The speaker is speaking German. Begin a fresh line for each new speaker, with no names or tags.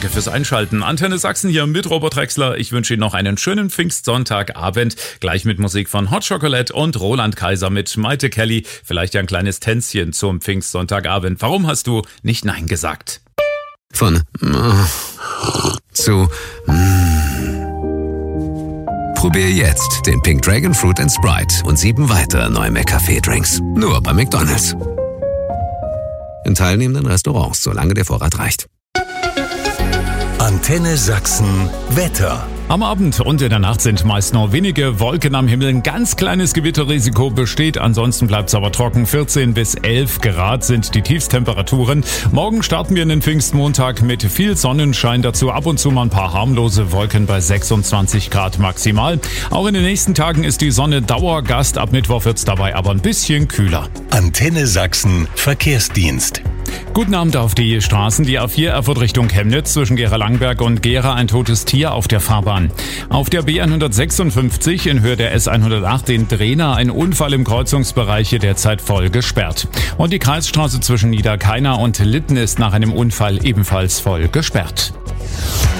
Danke fürs Einschalten. Antenne Sachsen hier mit Robert Drexler. Ich wünsche Ihnen noch einen schönen Pfingstsonntagabend. Gleich mit Musik von Hot Chocolate und Roland Kaiser mit Maite Kelly. Vielleicht ein kleines Tänzchen zum Pfingstsonntagabend. Warum hast du nicht Nein gesagt?
Von zu Probier jetzt den Pink Dragon Fruit & Sprite und 7 weitere neue McCafé-Drinks. Nur bei McDonald's. In teilnehmenden Restaurants, solange der Vorrat reicht.
Antenne Sachsen Wetter.
Am Abend und in der Nacht sind meist nur wenige Wolken am Himmel. Ein ganz kleines Gewitterrisiko besteht. Ansonsten bleibt es aber trocken. 14 bis 11 Grad sind die Tiefstemperaturen. Morgen starten wir in den Pfingstmontag mit viel Sonnenschein. Dazu ab und zu mal ein paar harmlose Wolken bei 26 Grad maximal. Auch in den nächsten Tagen ist die Sonne Dauergast. Ab Mittwoch wird es dabei aber ein bisschen kühler.
Antenne Sachsen Verkehrsdienst.
Guten Abend auf die Straßen. Die A4 Erfurt Richtung Chemnitz zwischen Gera-Langberg und Gera ein totes Tier auf der Fahrbahn. Auf der B156 in Höhe der S108 in Drehna ein Unfall im Kreuzungsbereich hier derzeit voll gesperrt. Und die Kreisstraße zwischen Niederkeiner und Litten ist nach einem Unfall ebenfalls voll gesperrt.